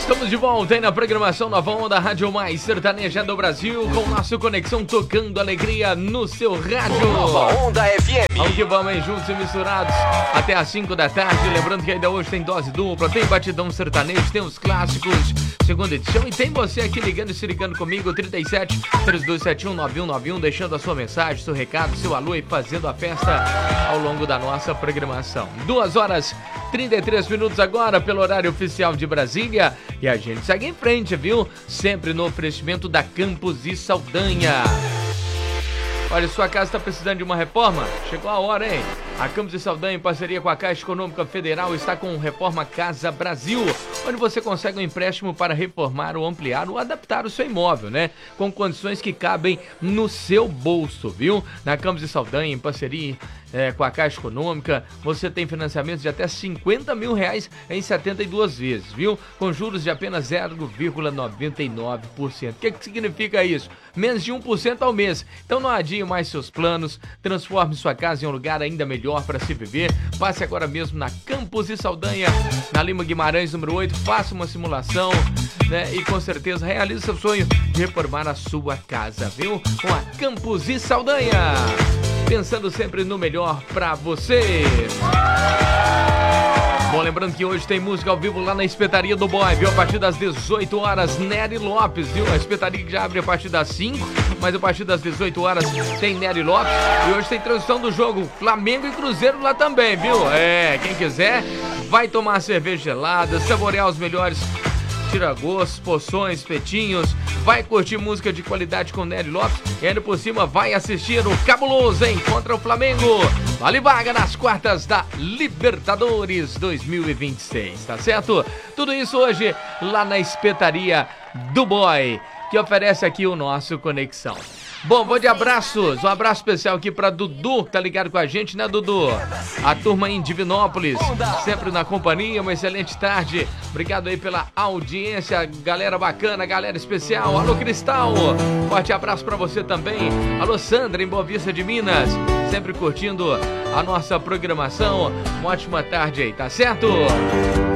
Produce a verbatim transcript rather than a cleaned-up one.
Estamos de volta aí na programação Nova Onda, Rádio Mais Sertaneja do Brasil, com o nosso Conexão tocando alegria no seu rádio. Nova Onda F M. Vamos que vamos aí, juntos e misturados até às cinco da tarde. Lembrando que ainda hoje tem dose dupla, tem batidão sertanejo, tem os clássicos, segunda edição. E tem você aqui ligando e se ligando comigo, trinta e sete, três dois sete um, nove um nove um, deixando a sua mensagem, seu recado, seu alô e fazendo a festa ao longo da nossa programação. Duas horas trinta e três minutos agora, pelo horário oficial de Brasília. E a gente segue em frente, viu? Sempre no oferecimento da Campos e Saldanha. Olha, sua casa está precisando de uma reforma? Chegou a hora, hein? A Campos e Saldanha, em parceria com a Caixa Econômica Federal, está com Reforma Casa Brasil, onde você consegue um empréstimo para reformar ou ampliar ou adaptar o seu imóvel, né? Com condições que cabem no seu bolso, viu? Na Campos e Saldanha, em parceria é, com a Caixa Econômica, você tem financiamentos de até cinquenta mil reais em setenta e duas vezes, viu? Com juros de apenas zero vírgula noventa e nove por cento. O que, que significa isso? Menos de um por cento ao mês. Então não adie mais seus planos, transforme sua casa em um lugar ainda melhor para se viver. Passe agora mesmo na Campos e Saldanha, na Lima Guimarães, número oito, faça uma simulação, né? E com certeza realize seu sonho de reformar a sua casa, viu? Com a Campos e Saldanha, pensando sempre no melhor para você. Bom, lembrando que hoje tem música ao vivo lá na Espetaria do Boy, viu? A partir das dezoito horas, Nery Lopes, viu? A Espetaria que já abre a partir das cinco, mas a partir das dezoito horas tem Nery Lopes. E hoje tem transmissão do jogo Flamengo e Cruzeiro lá também, viu? É, quem quiser vai tomar cerveja gelada, saborear os melhores tira-gostos, poções, petinhos, vai curtir música de qualidade com Nery Lopes e ainda por cima vai assistir o cabuloso, hein, contra o Flamengo. Vale vaga nas quartas da Libertadores dois mil e vinte e seis, tá certo? Tudo isso hoje lá na Espetaria do Boy, que oferece aqui o nosso Conexão. Bom, vou de abraços, um abraço especial aqui pra Dudu, que tá ligado com a gente, né, Dudu? A turma em Divinópolis, sempre na companhia, uma excelente tarde. Obrigado aí pela audiência, galera bacana, galera especial. Alô, Cristal, forte abraço pra você também. Alô, Sandra, em Boa Vista de Minas, sempre curtindo a nossa programação. Uma ótima tarde aí, tá certo?